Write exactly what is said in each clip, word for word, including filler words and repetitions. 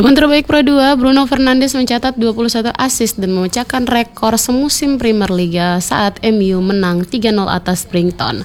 Teman terbaik Pro dua, Bruno Fernandes mencatat dua puluh satu assist dan memecahkan rekor semusim Premier Liga saat M U menang tiga nol atas Brighton.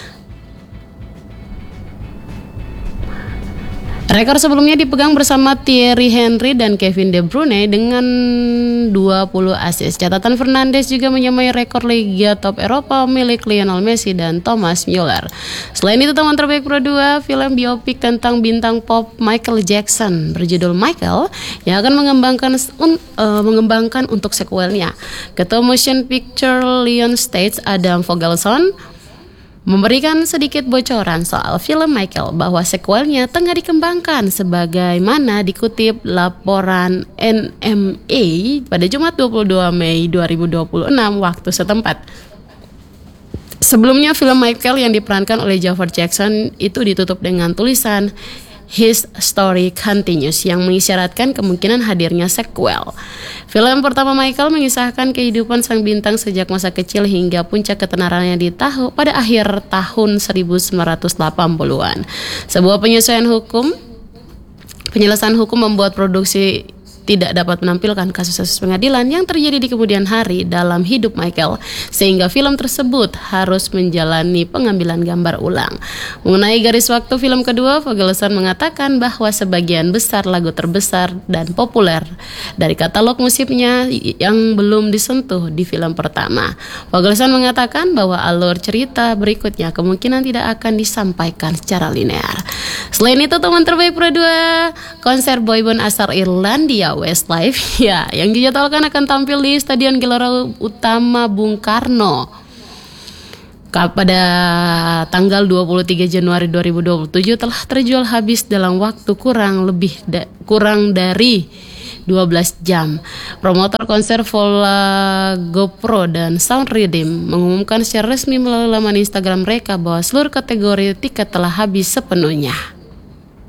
Rekor sebelumnya dipegang bersama Thierry Henry dan Kevin De Bruyne dengan dua puluh assist. Catatan Fernandes juga menyamai rekor Liga Top Eropa milik Lionel Messi dan Thomas Muller. Selain itu, teman terbaik Pro dua, film biopik tentang bintang pop Michael Jackson berjudul Michael yang akan mengembangkan un, uh, mengembangkan untuk sequelnya. Ketua Motion Picture Lionsgate Adam Fogelson memberikan sedikit bocoran soal film Michael bahwa sequelnya tengah dikembangkan sebagaimana dikutip laporan N M A pada Jumat dua puluh dua Mei dua ribu dua puluh enam waktu setempat. Sebelumnya film Michael yang diperankan oleh Jafar Jackson itu ditutup dengan tulisan His Story Continues yang mengisyaratkan kemungkinan hadirnya sequel. Film pertama Michael mengisahkan kehidupan sang bintang sejak masa kecil hingga puncak ketenarannya di tahu pada akhir tahun seribu sembilan ratus delapan puluhan. Sebuah penyesuaian hukum, penyelesaian hukum membuat produksi tidak dapat menampilkan kasus-kasus pengadilan yang terjadi di kemudian hari dalam hidup Michael, sehingga film tersebut harus menjalani pengambilan gambar ulang. Mengenai garis waktu film kedua, Fogelson mengatakan bahwa sebagian besar lagu terbesar dan populer dari katalog musiknya yang belum disentuh di film pertama. Fogelson mengatakan bahwa alur cerita berikutnya kemungkinan tidak akan disampaikan secara linear. Selain itu, teman terbaik Pro dua, konser boyband asal Irlandia Westlife ya yang dijadwalkan akan tampil di Stadion Gelora Utama Bung Karno pada tanggal dua puluh tiga Januari dua ribu dua puluh tujuh telah terjual habis dalam waktu kurang lebih da- kurang dari dua belas jam. Promotor konser Vola GoPro dan Sound Rhythm mengumumkan secara resmi melalui laman Instagram mereka bahwa seluruh kategori tiket telah habis sepenuhnya.